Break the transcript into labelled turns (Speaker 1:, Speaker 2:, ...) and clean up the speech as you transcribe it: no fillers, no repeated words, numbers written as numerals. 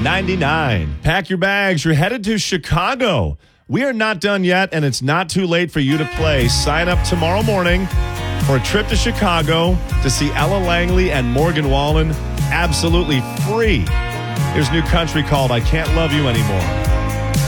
Speaker 1: 99. Pack your bags. You're headed to Chicago. We are not done yet, and it's not too late for you to play. Sign up tomorrow morning for a trip to Chicago to see Ella Langley and Morgan Wallen absolutely free. Here's new country called I Can't Love You Anymore.